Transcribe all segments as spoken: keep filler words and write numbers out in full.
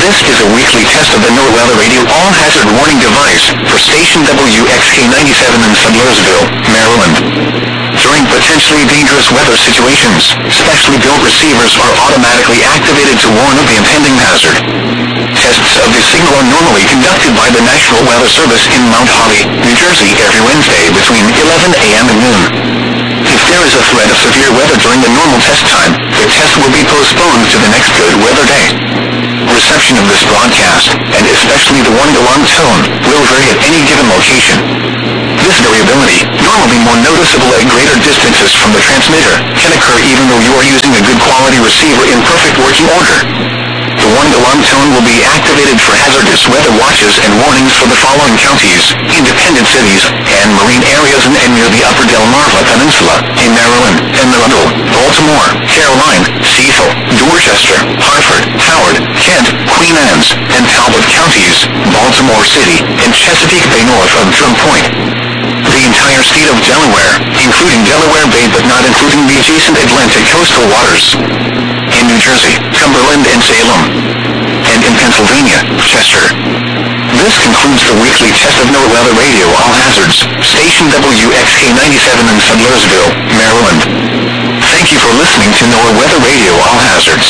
This is a weekly test of the NOAA Radio All Hazard Warning device for station W X K ninety-seven in Sudlersville, Maryland. During potentially dangerous weather situations, specially built receivers are automatically activated to warn of the impending hazard. Tests of the signal are normally conducted by the National Weather Service in Mount Holly, New Jersey every Wednesday between eleven a m and noon. If there is a threat of severe weather during the normal test time, the test will be postponed to the next good weather day. Reception of this broadcast, and especially the one-to-one tone, will vary at any given location. This variability, normally more noticeable at greater distances from the transmitter, can occur even though you are using a good quality receiver in perfect working order. The one-to-one tone will be activated for hazardous weather watches and warnings for the following counties, independent cities, and marine areas in and near the upper Delmarva Peninsula, in Maryland, Emerald, Baltimore, Caroline, Cecil, Dorchester, Hartford, Howard, Kent, Queen Anne's, and Talbot counties, Baltimore City, and Chesapeake Bay north of Drum Point. The entire state of Delaware, including Delaware Bay but not including the adjacent Atlantic coastal waters. In New Jersey, Cumberland and Salem. And in Pennsylvania, Chester. This concludes the weekly test of NOAA Radio All Hazards, station W X K ninety-seven in Sudlersville, Maryland. Thank you for listening to NOAA Radio All Hazards.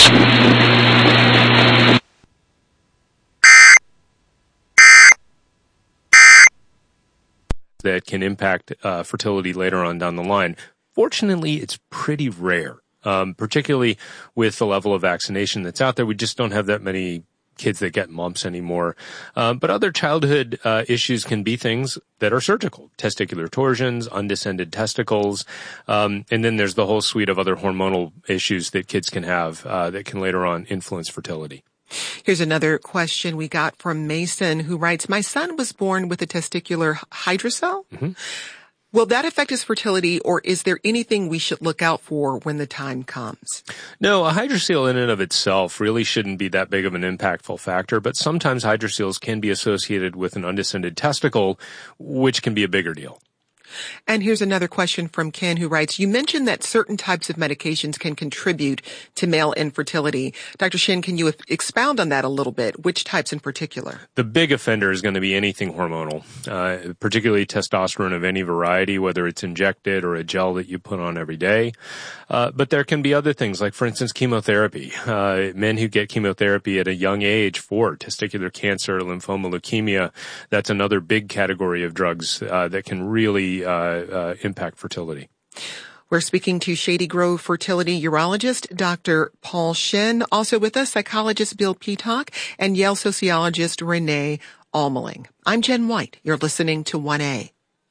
That can impact uh, fertility later on down the line. Fortunately, it's pretty rare, um, particularly with the level of vaccination that's out there. We just don't have that many kids that get mumps anymore. Um, but other childhood uh, issues can be things that are surgical, testicular torsions, undescended testicles, um, and then there's the whole suite of other hormonal issues that kids can have uh, that can later on influence fertility. Here's another question we got from Mason, who writes, my son was born with a testicular hydrocele. Mm-hmm. Will that affect his fertility, or is there anything we should look out for when the time comes? No, a hydrocele in and of itself really shouldn't be that big of an impactful factor, but sometimes hydroceles can be associated with an undescended testicle, which can be a bigger deal. And here's another question from Ken, who writes, you mentioned that certain types of medications can contribute to male infertility. Doctor Shin, can you expound on that a little bit? Which types in particular? The big offender is going to be anything hormonal, uh, particularly testosterone of any variety, whether it's injected or a gel that you put on every day. Uh, but there can be other things, like, for instance, chemotherapy. Uh, men who get chemotherapy at a young age for testicular cancer, lymphoma, leukemia, that's another big category of drugs uh, that can really uh, uh, impact fertility. We're speaking to Shady Grove fertility urologist Doctor Paul Shin, also with us psychologist Bill Peacock, and Yale sociologist Renee Almeling. I'm Jen White. You're listening to one A.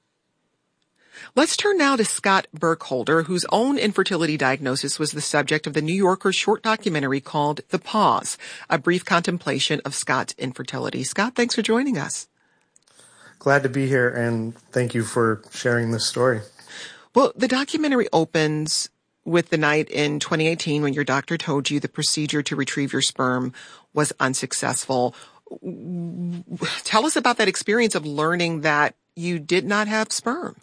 Let's turn now to Scott Burkholder, whose own infertility diagnosis was the subject of the New Yorker short documentary called The Pause, a brief contemplation of Scott's infertility. Scott, thanks for joining us. Glad to be here, and thank you for sharing this story. Well, the documentary opens with the night in twenty eighteen when your doctor told you the procedure to retrieve your sperm was unsuccessful. Tell us about that experience of learning that you did not have sperm.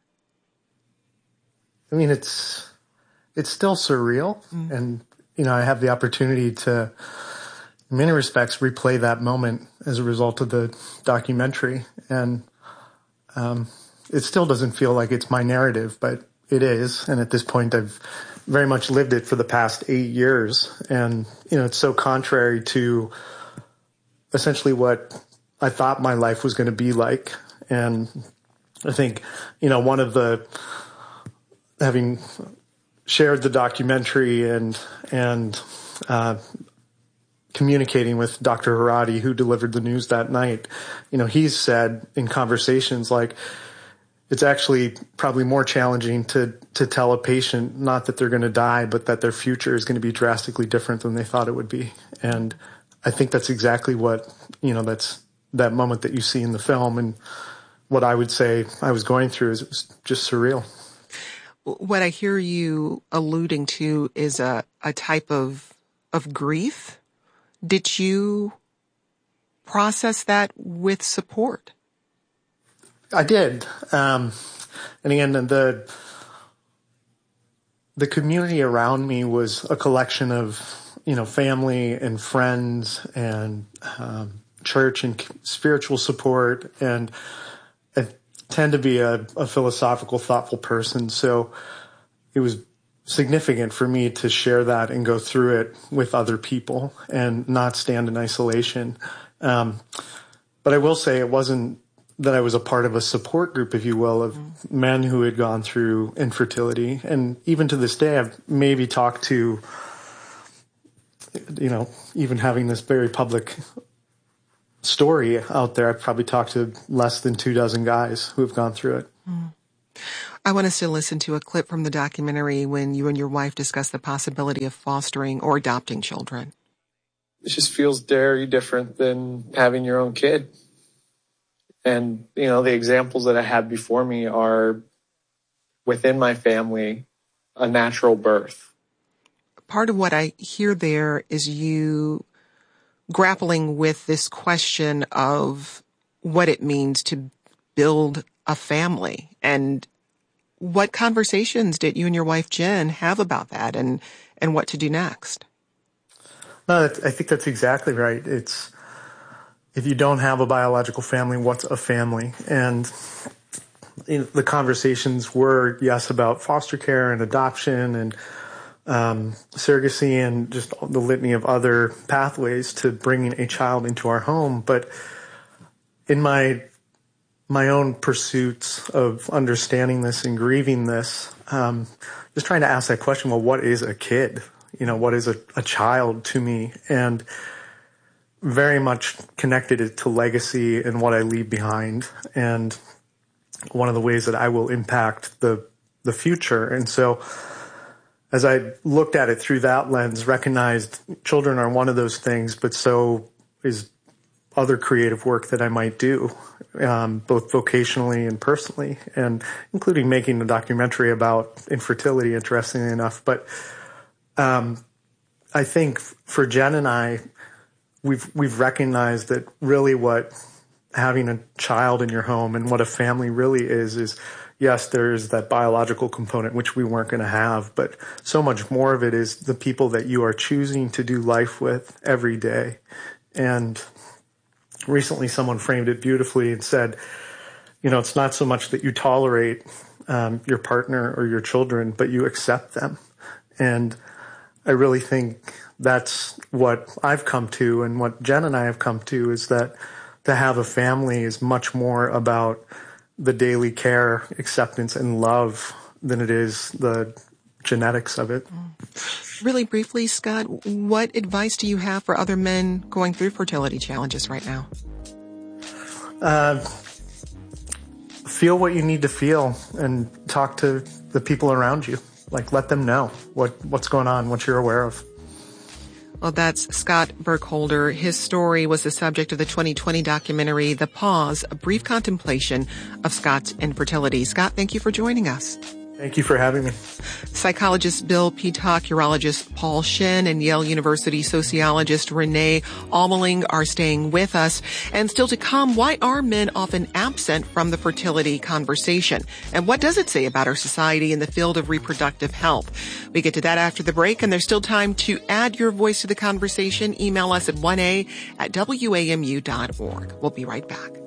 I mean, it's it's still surreal, mm-hmm. and, you know, I have the opportunity to, in many respects, replay that moment as a result of the documentary, and um, it still doesn't feel like it's my narrative, but it is, and at this point I've very much lived it for the past eight years, and, you know, it's so contrary to essentially what I thought my life was going to be like, and I think, you know, one of the having shared the documentary and and uh, communicating with Doctor Haradi, who delivered the news that night, you know, he's said in conversations, like, it's actually probably more challenging to to tell a patient not that they're going to die, but that their future is going to be drastically different than they thought it would be. And I think that's exactly what, you know, that's that moment that you see in the film, and what I would say I was going through is it was just surreal. What I hear you alluding to is a, a type of of grief. Did you process that with support? I did. Um, and again, the the community around me was a collection of you know, family and friends and um, church and spiritual support. And I tend to be a, a philosophical, thoughtful person. So it was significant for me to share that and go through it with other people and not stand in isolation. Um, but I will say it wasn't that I was a part of a support group, if you will, of mm-hmm. men who had gone through infertility. And even to this day, I've maybe talked to, you know, even having this very public story out there, I've probably talked to less than two dozen guys who have gone through it. Mm. I want us to listen to a clip from the documentary when you and your wife discuss the possibility of fostering or adopting children. It just feels very different than having your own kid. And, you know, the examples that I have before me are within my family, a natural birth. Part of what I hear there is you grappling with this question of what it means to build a family. And what conversations did you and your wife, Jen, have about that and, and what to do next? No, I think that's exactly right. It's, if you don't have a biological family, what's a family? And you know, the conversations were, yes, about foster care and adoption and um, surrogacy and just the litany of other pathways to bringing a child into our home. But in my my own pursuits of understanding this and grieving this, um, just trying to ask that question, well, what is a kid? You know, what is a, a child to me? And very much connected it to legacy and what I leave behind. And one of the ways that I will impact the, the future. And so as I looked at it through that lens, recognized children are one of those things, but so is other creative work that I might do, um, both vocationally and personally, and including making a documentary about infertility, interestingly enough. But um, I think for Jen and I, we've we've recognized that really what having a child in your home and what a family really is, is yes, there is that biological component, which we weren't going to have, but so much more of it is the people that you are choosing to do life with every day. And recently someone framed it beautifully and said, you know, it's not so much that you tolerate um, your partner or your children, but you accept them. And I really think that's what I've come to, and what Jen and I have come to, is that to have a family is much more about the daily care, acceptance, and love than it is the genetics of it. Really briefly, Scott, what advice do you have for other men going through fertility challenges right now? Uh, feel what you need to feel and talk to the people around you. Like, let them know what, what's going on, what you're aware of. Well, that's Scott Burkholder. His story was the subject of the twenty twenty documentary, The Pause, a brief contemplation of Scott's infertility. Scott, thank you for joining us. Thank you for having me. Psychologist Bill Peacock, urologist Paul Shen, and Yale University sociologist Renee Almeling are staying with us. And still to come, why are men often absent from the fertility conversation? And what does it say about our society in the field of reproductive health? We get to that after the break, and there's still time to add your voice to the conversation. Email us at one a at W A M U dot org. We'll be right back.